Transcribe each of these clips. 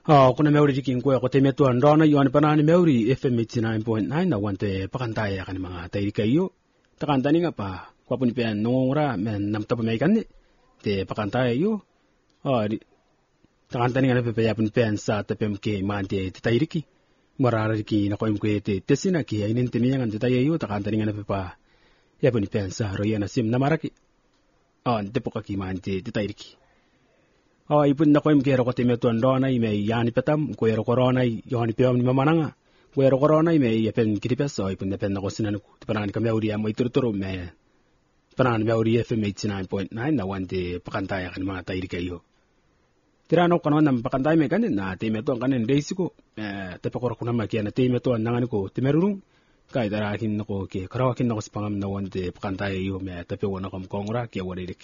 kuna meuri riking ko te metu andona yon panani meuri FM 89.9 na wante pakantaya kan mga tairi kayo takantani nga pa kwapun pe nongora men namtap me kan te pakantaya yo takantani nga pe yapun pen sa tapem ke mante te tairiki marara ki na ko imke te tesina ki ainin te miyan te tayo takantani nga pe pa yapun pen sa royana sim namaraki te pokaki mante te tairiki ipun na ko im kero ko te metu andona i me yani petam ko ero corona i yani peam ni mamananga ko ero corona i me yepen kitipes ipun pen na ko sinan ku panan ka meuri am iturturo me panan meuri FM 89.9 na wante pakantaya kan mga tairi kayo tirano kono nam pakantay me kan na te metu kan ndesi ko te pakoro kuna makia na te metu nangan ko te merurung kai darakin ko ke karawakin na ko spangam na wante pakantaya yo me te pe wona kom kongra ke wadirik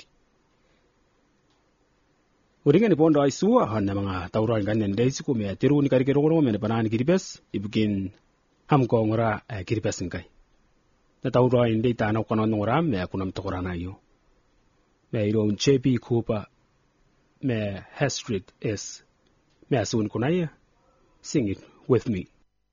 Uringan ni pondo ay suwa han na mga tauran ganyan dahil siku may tiru ni karikero ko may napanaan kiripes ibigin hamko ngora kiripes ngkay. Na tauran hindi tanaw kanon ngora may akunam tokoran ayo. May iron JP Cooper may Hestrid is may asun kunaya. Sing it with me.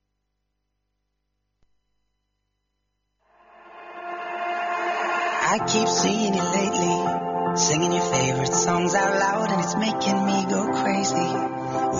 I keep seeing you lately, singing your favorite songs out loud, and it's making me go crazy.